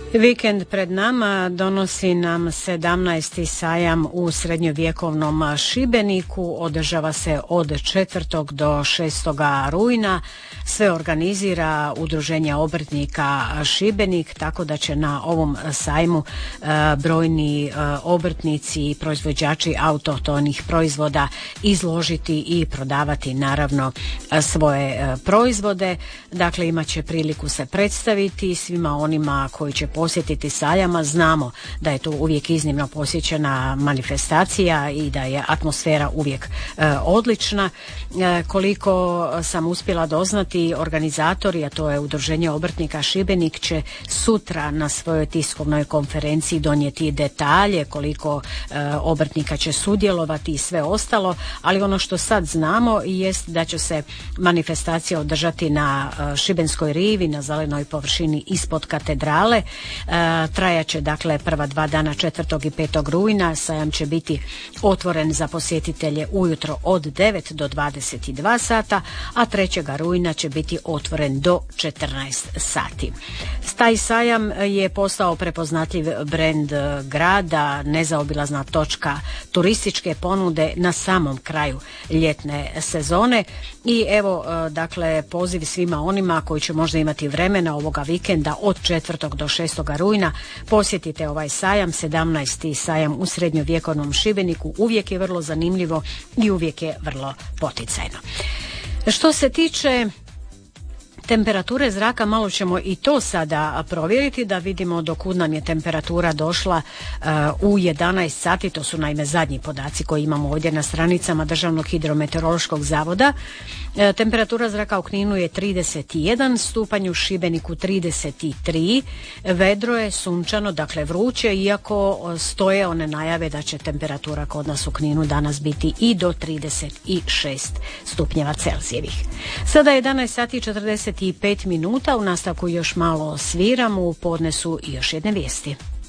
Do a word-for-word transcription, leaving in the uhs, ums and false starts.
Vikend pred nama donosi nam sedamnaesti sajam u srednjovjekovnom Šibeniku. Održava se od četvrtog do šestoga rujna. Sve organizira Udruženje obrtnika Šibenik, tako da će na ovom sajmu e, brojni e, obrtnici i proizvođači autohtonih proizvoda izložiti i prodavati naravno e, svoje e, proizvode. Dakle, imat će priliku se predstaviti svima onima koji će posjetiti sajama. Znamo da je to uvijek iznimno posjećena manifestacija i da je atmosfera uvijek e, odlična. E, koliko sam uspjela doznati, organizatori, a to je Udruženje obrtnika Šibenik, će sutra na svojoj tiskovnoj konferenciji donijeti detalje koliko e, obrtnika će sudjelovati i sve ostalo, ali ono što sad znamo jest da će se manifestacija održati na e, Šibenskoj rivi, na zelenoj površini ispod katedrale. E, trajaće dakle prva dva dana četvrtog i petog rujna. Sajam će biti otvoren za posjetitelje ujutro od devet do dvadeset dva sata, a trećeg rujna će biti otvoren do četrnaest sati. Taj sajam je postao prepoznatljiv brend grada, nezaobilazna točka turističke ponude na samom kraju ljetne sezone. I evo, dakle, poziv svima onima koji će možda imati vremena ovoga vikenda od četvrtog do šestoga rujna, posjetite ovaj sajam, sedamnaesti sajam u srednjovjekovnom Šibeniku. Uvijek je vrlo zanimljivo i uvijek je vrlo poticajno. Što se tiče temperature zraka, malo ćemo i to sada provjeriti da vidimo do kud nam je temperatura došla uh, u jedanaest sati. To su naime zadnji podaci koji imamo ovdje na stranicama Državnog hidrometeorološkog zavoda. Uh, temperatura zraka u Kninu je trideset jedan stupanj, u Šibeniku trideset tri, vedro je, sunčano, dakle vruće, iako stoje one najave da će temperatura kod nas u Kninu danas biti i do trideset šest stupnjeva Celzijevih. Sada je jedanaest sati i četrdeset pet minuta, u nastavku još malo sviramo, u podnesu i još jedne vijesti.